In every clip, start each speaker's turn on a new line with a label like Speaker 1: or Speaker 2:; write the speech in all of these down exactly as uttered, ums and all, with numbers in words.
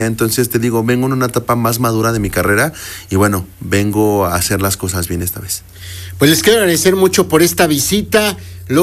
Speaker 1: Entonces te digo, vengo en una etapa más madura de mi carrera y bueno, vengo a hacer las cosas bien esta vez.
Speaker 2: Pues les quiero agradecer mucho por esta visita.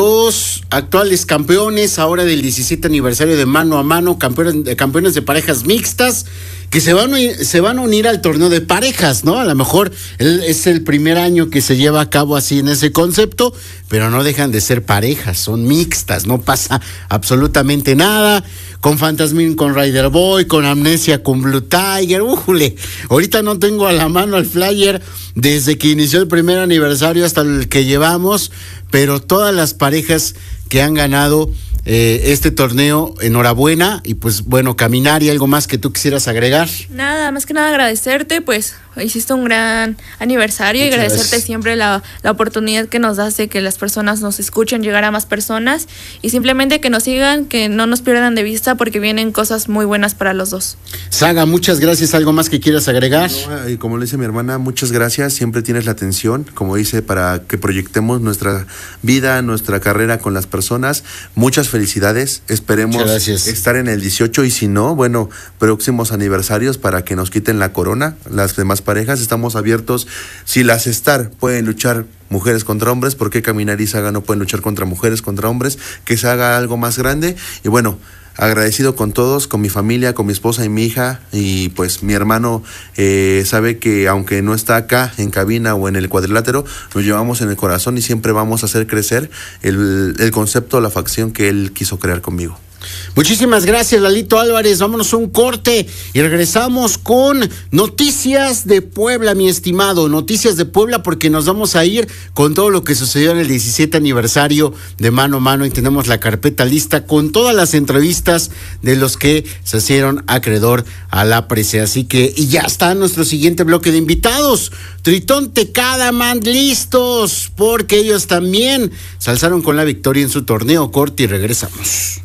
Speaker 2: Los actuales campeones ahora del diecisiete aniversario de Mano a Mano, campeones, campeones de parejas mixtas, que se van, a, se van a unir al torneo de parejas, ¿no? A lo mejor es el primer año que se lleva a cabo así en ese concepto, pero no dejan de ser parejas, son mixtas, no pasa absolutamente nada. Con Fantasmin, con Rider Boy, con Amnesia, con Blue Tiger, ¡újule! Ahorita no tengo a la mano el flyer desde que inició el primer aniversario hasta el que llevamos, pero todas las parejas que han ganado eh, este torneo, enhorabuena. Y pues bueno, Caminar, ¿y algo más que tú quisieras agregar?
Speaker 3: Nada, más que nada agradecerte, pues hiciste un gran aniversario. Muchas y agradecerte gracias. Siempre la, la oportunidad que nos das de que las personas nos escuchen, llegar a más personas y simplemente que nos sigan, que no nos pierdan de vista porque vienen cosas muy buenas para los dos.
Speaker 2: Saga, muchas gracias. ¿Algo más que quieras agregar?
Speaker 1: No, y como le dice mi hermana, muchas gracias. Siempre tienes la atención, como dice, para que proyectemos nuestra vida, nuestra carrera con las personas. Muchas felicidades. Esperemos estar en el dieciocho y si no, bueno, próximos aniversarios para que nos quiten la corona. Las demás parejas estamos abiertos. Si las Star pueden luchar mujeres contra hombres, ¿por qué Caminar y Saga no pueden luchar contra mujeres, contra hombres? Que se haga algo más grande. Y bueno, agradecido con todos, con mi familia, con mi esposa y mi hija, y pues mi hermano eh, sabe que aunque no está acá en cabina o en el cuadrilátero, nos llevamos en el corazón y siempre vamos a hacer crecer el, el concepto, la facción que él quiso crear conmigo.
Speaker 2: Muchísimas gracias, Lalito Álvarez. Vámonos a un corte y regresamos con Noticias de Puebla, mi estimado. Noticias de Puebla, porque nos vamos a ir con todo lo que sucedió en el diecisiete aniversario de Mano a Mano y tenemos la carpeta lista con todas las entrevistas de los que se hicieron acreedor a la presea. Así que, y ya está nuestro siguiente bloque de invitados. Tritón Tecadaman, listos, porque ellos también se alzaron con la victoria en su torneo. Corte y regresamos.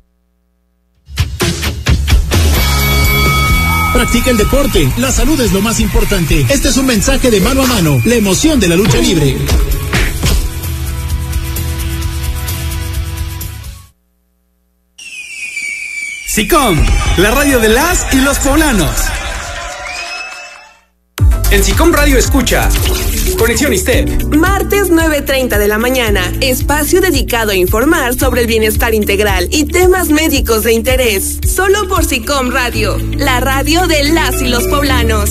Speaker 4: Practica el deporte, la salud es lo más importante. Este es un mensaje de Mano a Mano, la emoción de la lucha libre.
Speaker 5: SICOM, la radio de las y los poblanos. En SICOM Radio escucha Conexión ISTEP.
Speaker 6: Martes nueve treinta de la mañana, espacio dedicado a informar sobre el bienestar integral y temas médicos de interés. Solo por SICOM Radio, la radio de las y los poblanos.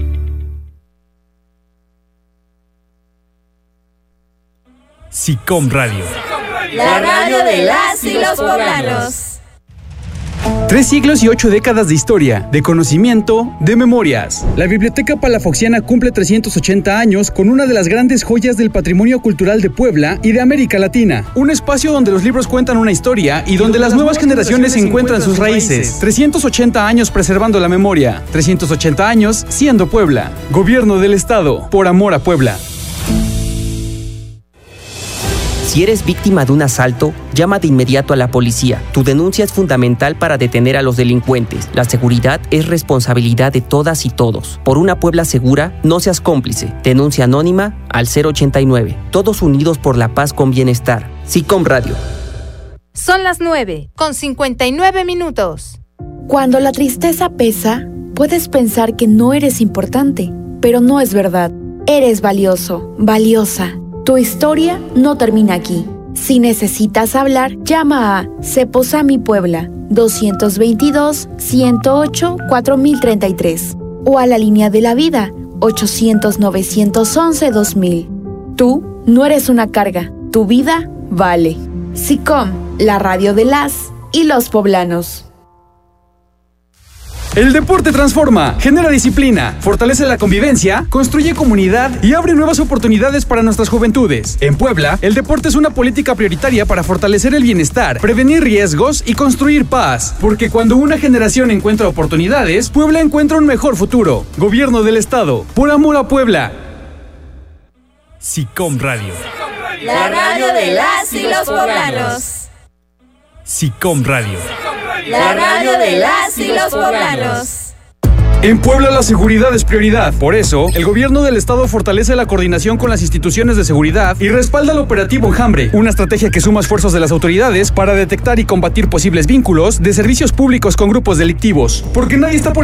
Speaker 5: SICOM Radio,
Speaker 7: la radio de las y los poblanos.
Speaker 5: Tres siglos y ocho décadas de historia, de conocimiento, de memorias. La Biblioteca Palafoxiana cumple trescientos ochenta años con una de las grandes joyas del patrimonio cultural de Puebla y de América Latina. Un espacio donde los libros cuentan una historia y donde las nuevas generaciones encuentran sus raíces. trescientos ochenta años preservando la memoria. trescientos ochenta años siendo Puebla. Gobierno del Estado, por amor a Puebla.
Speaker 8: Si eres víctima de un asalto, llama de inmediato a la policía. Tu denuncia es fundamental para detener a los delincuentes. La seguridad es responsabilidad de todas y todos. Por una Puebla segura, no seas cómplice. Denuncia anónima al cero ochenta y nueve. Todos unidos por la paz con bienestar. SICOM Radio.
Speaker 9: Son las nueve, con cincuenta y nueve minutos.
Speaker 10: Cuando la tristeza pesa, puedes pensar que no eres importante, pero no es verdad. Eres valioso, valiosa. Tu historia no termina aquí. Si necesitas hablar, llama a Ceposami Puebla doscientos veintidós, ciento ocho, cuatro mil treinta y tres o a la línea de la vida ochocientos, novecientos once, dos mil. Tú no eres una carga, tu vida vale. SICOM, la radio de las y los poblanos.
Speaker 5: El deporte transforma, genera disciplina, fortalece la convivencia, construye comunidad y abre nuevas oportunidades para nuestras juventudes. En Puebla, el deporte es una política prioritaria para fortalecer el bienestar, prevenir riesgos y construir paz. Porque cuando una generación encuentra oportunidades, Puebla encuentra un mejor futuro. Gobierno del Estado, por amor a Puebla. SICOM Radio.
Speaker 7: La radio de las y los poblanos.
Speaker 5: SICOM Radio.
Speaker 7: La radio de las y los poblanos.
Speaker 5: En Puebla la seguridad es prioridad. Por eso, el gobierno del estado fortalece la coordinación con las instituciones de seguridad y respalda el operativo Enjambre, una estrategia que suma esfuerzos de las autoridades para detectar y combatir posibles vínculos de servicios públicos con grupos delictivos. Porque nadie está por